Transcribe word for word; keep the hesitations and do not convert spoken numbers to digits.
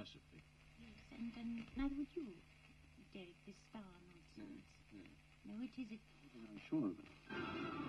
mercifully. Yes, and, and neither would you, Derek, this star nonsense. Mm, mm. No, it is... It... I'm sure of it.